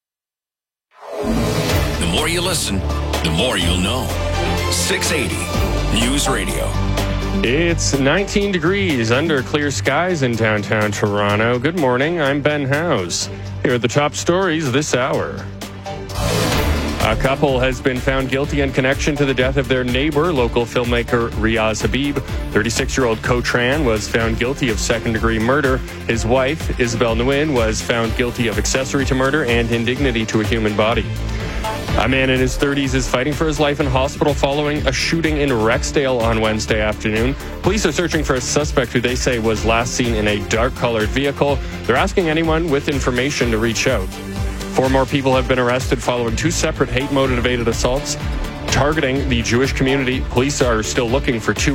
The more you listen, the more you'll know. six eighty News Radio. It's nineteen degrees under clear skies in downtown Toronto. Good morning, I'm Ben Howes. Here are the top stories this hour. A couple has been found guilty in connection to the death of their neighbor, local filmmaker Riaz Habib. thirty-six-year-old Ko Tran was found guilty of second-degree murder. His wife, Isabel Nguyen, was found guilty of accessory to murder and indignity to a human body. A man in his thirties is fighting for his life in hospital following a shooting in Rexdale on Wednesday afternoon. Police are searching for a suspect who they say was last seen in a dark-colored vehicle. They're asking anyone with information to reach out. Four more people have been arrested following two separate hate-motivated assaults targeting the Jewish community. Police are still looking for two